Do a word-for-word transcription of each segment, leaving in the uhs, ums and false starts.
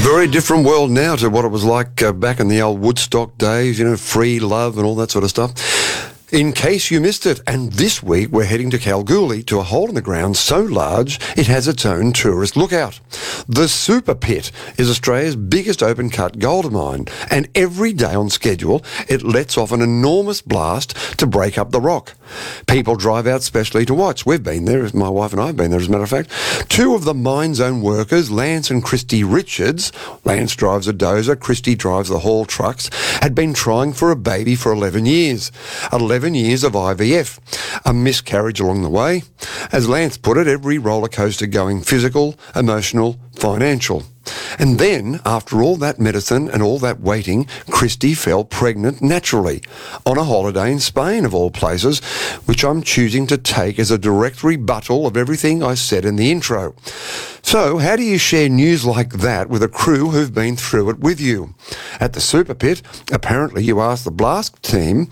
very different world now to what it was like uh, back in the old Woodstock days, you know, free love and all that sort of stuff. In case you missed it, and this week we're heading to Kalgoorlie to a hole in the ground so large it has its own tourist lookout. The Super Pit is Australia's biggest open-cut gold mine, and every day on schedule it lets off an enormous blast to break up the rock. People drive out specially to watch. We've been there, my wife and I have been there as a matter of fact. Two of the mine's own workers, Lance and Christy Richards, Lance drives a dozer, Christy drives the haul trucks, had been trying for a baby for eleven years. eleven years of I V F. A miscarriage along the way. As Lance put it, every roller coaster going physical, emotional, financial. And then, after all that medicine and all that waiting, Christy fell pregnant naturally on a holiday in Spain, of all places, which I'm choosing to take as a direct rebuttal of everything I said in the intro. So, how do you share news like that with a crew who've been through it with you? At the Super Pit, apparently you asked the blast team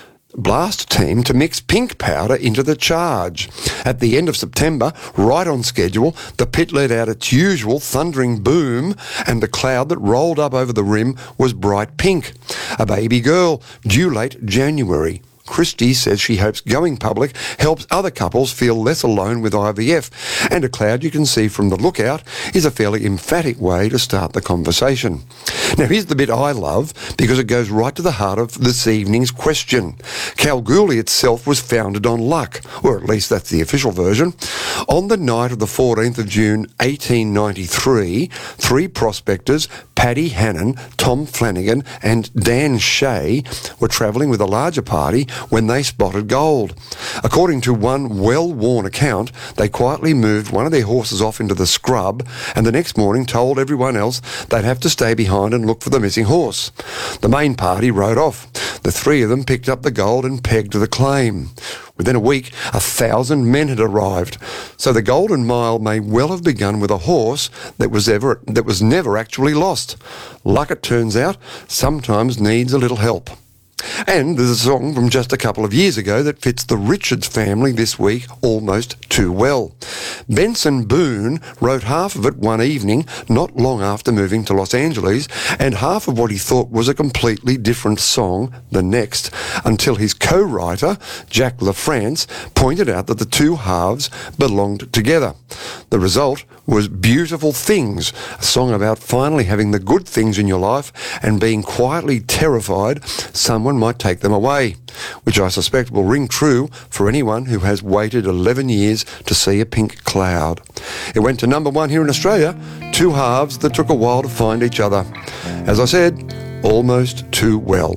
Blast team to mix pink powder into the charge. At the end of September, right on schedule, the pit let out its usual thundering boom, and the cloud that rolled up over the rim was bright pink. A baby girl, due late January. Christy says she hopes going public helps other couples feel less alone with I V F, and a cloud you can see from the lookout is a fairly emphatic way to start the conversation. Now here's the bit I love, because it goes right to the heart of this evening's question. Kalgoorlie itself was founded on luck, or at least that's the official version. On the night of the fourteenth of June eighteen ninety-three, three prospectors, Paddy Hannon, Tom Flanagan and Dan Shea, were travelling with a larger party when they spotted gold. According to one well-worn account, they quietly moved one of their horses off into the scrub, and the next morning told everyone else they'd have to stay behind and look for the missing horse. The main party rode off. The three of them picked up the gold and pegged the claim. Within a week, a thousand men had arrived. So the Golden Mile may well have begun with a horse that was ever that was never actually lost. Luck, it turns out, sometimes needs a little help. And there's a song from just a couple of years ago that fits the Richards family this week almost too well. Benson Boone wrote half of it one evening, not long after moving to Los Angeles, and half of what he thought was a completely different song the next, until his co-writer, Jack LaFrance, pointed out that the two halves belonged together. The result was Beautiful Things, a song about finally having the good things in your life and being quietly terrified someone might take them away, which I suspect will ring true for anyone who has waited eleven years to see a pink cloud. It went to number one here in Australia, two halves that took a while to find each other. As I said, almost too well.